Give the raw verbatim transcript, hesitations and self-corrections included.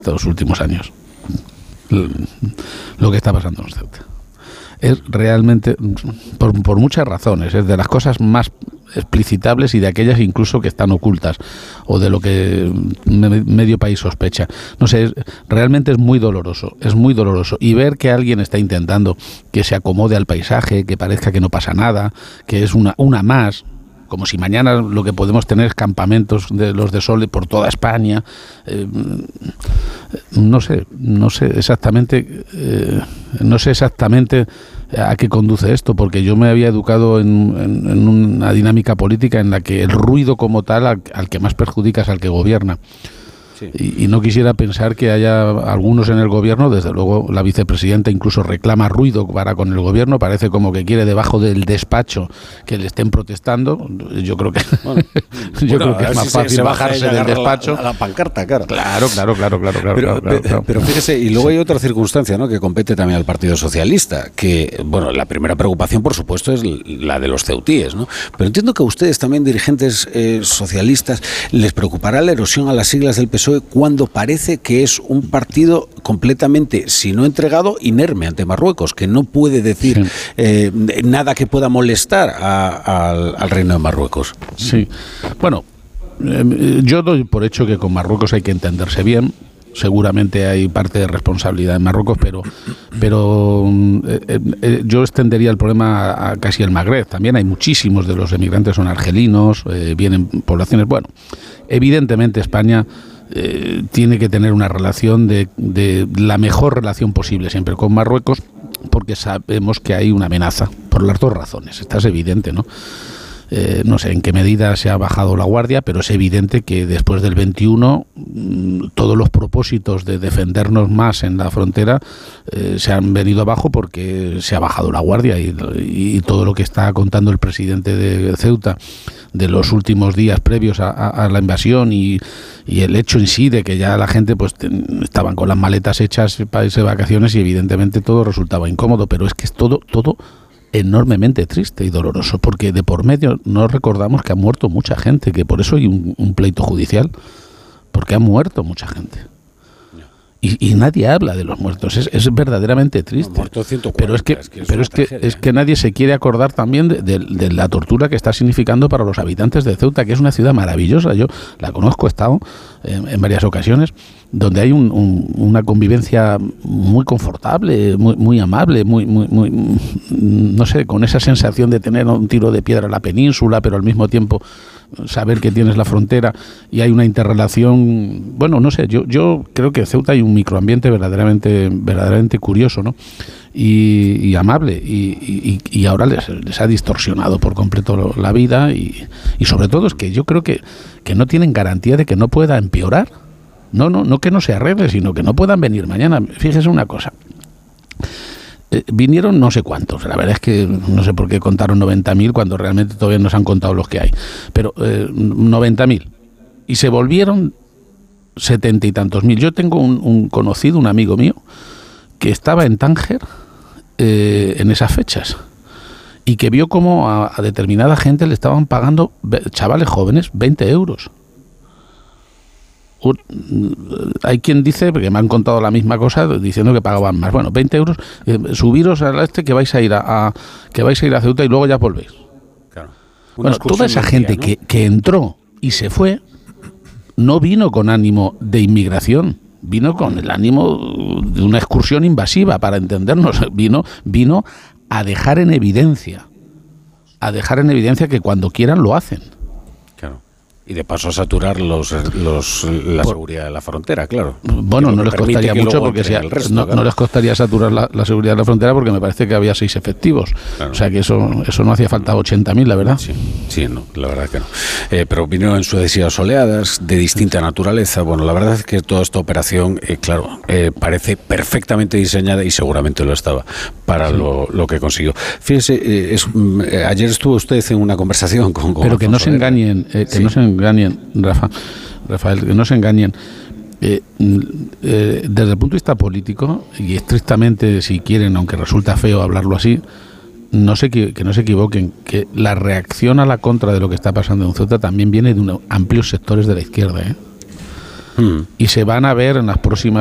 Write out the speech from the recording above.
los últimos años. Lo que está pasando en Ceuta es realmente, por, por muchas razones, es de las cosas más explicitables y de aquellas incluso que están ocultas o de lo que me, medio país sospecha. No sé, es, realmente es muy doloroso, es muy doloroso. Y ver que alguien está intentando que se acomode al paisaje, que parezca que no pasa nada, que es una, una más, como si mañana lo que podemos tener es campamentos de los de sol por toda España. Eh, no sé, no sé exactamente, eh, no sé exactamente a qué conduce esto, porque yo me había educado en, en, en una dinámica política en la que el ruido como tal al, al que más perjudica es al que gobierna. Sí. Y, y no quisiera pensar que haya algunos en el gobierno, desde luego la vicepresidenta incluso reclama ruido para con el gobierno, parece como que quiere debajo del despacho que le estén protestando. Yo creo que bueno, yo bueno, creo que es más si fácil se, se bajarse del despacho. La, la, la pancarta, claro. Claro, claro, claro, claro, claro. Pero, claro, claro, claro. pero fíjese, y luego sí. hay otra circunstancia, ¿no?, que compete también al Partido Socialista, que, bueno, la primera preocupación, por supuesto, es la de los ceutíes, ¿no? Pero entiendo que a ustedes también, dirigentes eh, socialistas, les preocupará la erosión a las siglas del P S O E cuando parece Parece que es un partido completamente, si no entregado, inerme ante Marruecos, que no puede decir sí. eh, nada que pueda molestar a, a, al Reino de Marruecos. Sí, bueno, eh, yo doy por hecho que con Marruecos hay que entenderse bien. Seguramente hay parte de responsabilidad en Marruecos, pero pero eh, eh, yo extendería el problema a, a casi el Magreb. También hay muchísimos de los emigrantes son argelinos, eh, vienen poblaciones. Bueno, evidentemente España Eh, tiene que tener una relación de, de la mejor relación posible siempre con Marruecos, porque sabemos que hay una amenaza, por las dos razones. Esta es evidente, ¿no? Eh, no sé en qué medida se ha bajado la guardia, pero es evidente que después del veintiuno mmm, todos los propósitos de defendernos más en la frontera eh, se han venido abajo porque se ha bajado la guardia y, y todo lo que está contando el presidente de Ceuta de los últimos días previos a, a, a la invasión y, y el hecho en sí de que ya la gente pues ten, estaban con las maletas hechas para irse de vacaciones y evidentemente todo resultaba incómodo, pero es que es todo, todo enormemente triste y doloroso, porque de por medio no recordamos que ha muerto mucha gente, que por eso hay un, un pleito judicial, porque ha muerto mucha gente. Y, y nadie habla de los muertos, es, es verdaderamente triste. Pero es que, es que, es pero es que, es que nadie se quiere acordar también de, de, de la tortura que está significando para los habitantes de Ceuta, que es una ciudad maravillosa. Yo la conozco, he estado en, en varias ocasiones, donde hay un, un, una convivencia muy confortable, muy, muy amable, muy, muy, muy, no sé, con esa sensación de tener un tiro de piedra a la península, pero al mismo tiempo saber que tienes la frontera y hay una interrelación. Bueno, no sé, yo yo creo que en Ceuta hay un microambiente verdaderamente verdaderamente curioso, ¿no? Y, y amable y, y, y ahora les, les ha distorsionado por completo la vida y, y sobre todo es que yo creo que, que no tienen garantía de que no pueda empeorar. No, no, no que no se arregle, sino que no puedan venir mañana. Fíjese una cosa. Eh, vinieron no sé cuántos, la verdad es que no sé por qué contaron noventa mil cuando realmente todavía no se han contado los que hay, pero eh, noventa mil, y se volvieron setenta y tantos mil. Yo tengo un, un conocido, un amigo mío, que estaba en Tánger eh, en esas fechas y que vio cómo a, a determinada gente le estaban pagando, chavales jóvenes, veinte euros. Hay quien dice, porque me han contado la misma cosa, diciendo que pagaban más. Bueno, veinte euros, eh, subiros al este que vais a ir a, a que vais a ir a Ceuta y luego ya volvéis. Claro. Bueno, toda esa gente día, ¿no? que, que entró y se fue, no vino con ánimo de inmigración, vino con el ánimo de una excursión invasiva, para entendernos. Vino, vino a dejar en evidencia, a dejar en evidencia que cuando quieran lo hacen. Y de paso a saturar los, los la Por, seguridad de la frontera, claro. Bueno, no les costaría mucho porque si, resto, no, claro. no les costaría saturar la, la seguridad de la frontera porque me parece que había seis efectivos. Claro. O sea que eso eso no hacía falta ochenta mil, la verdad. Sí, sí, no, la verdad que no. Eh, pero vinieron en sucesivas oleadas de distinta naturaleza. Bueno, la verdad es que toda esta operación, eh, claro, eh, parece perfectamente diseñada y seguramente lo estaba para sí. lo, lo que consiguió. Fíjese, eh, es, eh, ayer estuvo usted en una conversación con... con pero que no se engañen, eh, que sí. no se engañen, Rafa, Rafael, que no se engañen. Eh, eh, desde el punto de vista político, y estrictamente, si quieren, aunque resulta feo hablarlo así, no se, que no se equivoquen, que la reacción a la contra de lo que está pasando en Ceuta también viene de unos amplios sectores de la izquierda, ¿eh? Mm. y se van a ver en las próximas